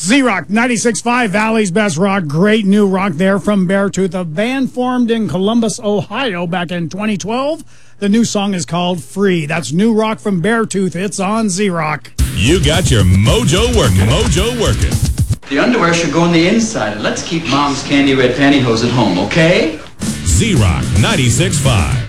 Z-Rock 96.5, Valley's Best Rock. Great new rock there from Beartooth, a band formed in Columbus, Ohio back in 2012. The new song is called Free. That's new rock from Beartooth. It's on Z-Rock. You got your mojo working. Mojo working. The underwear should go on the inside. Let's keep Mom's candy red pantyhose at home, okay? Z-Rock 96.5.